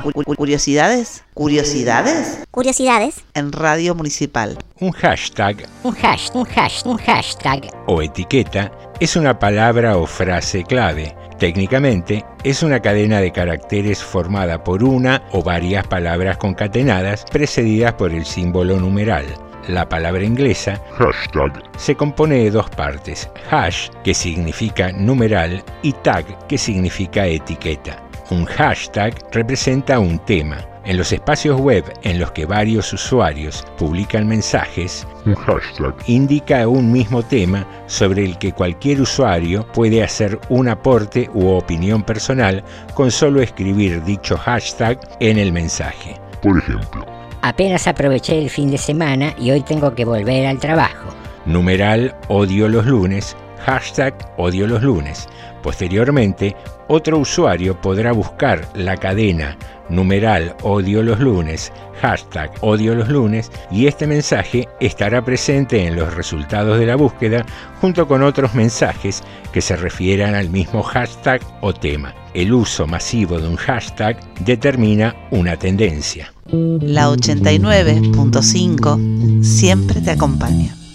Curiosidades. Curiosidades Curiosidades. en Radio Municipal. Un hashtag Un hashtag. o etiqueta es una palabra o frase clave. Técnicamente, es una cadena de caracteres formada por una o varias palabras concatenadas precedidas por el símbolo numeral. La palabra inglesa Hashtag. se compone de dos partes: hash, que significa numeral, y tag, que significa etiqueta. Un hashtag representa un tema. En los espacios web en los que varios usuarios publican mensajes, Un hashtag. indica un mismo tema sobre el que cualquier usuario puede hacer un aporte u opinión personal con solo escribir dicho hashtag en el mensaje. Por ejemplo, Apenas aproveché el fin de semana y hoy tengo que volver al trabajo. Numeral odio los lunes, hashtag odio los lunes. Posteriormente, otro usuario podrá buscar la cadena numeral odio los lunes, hashtag odio los lunes, y este mensaje estará presente en los resultados de la búsqueda junto con otros mensajes que se refieran al mismo hashtag o tema. El uso masivo de un hashtag determina una tendencia. La 89.5 siempre te acompaña.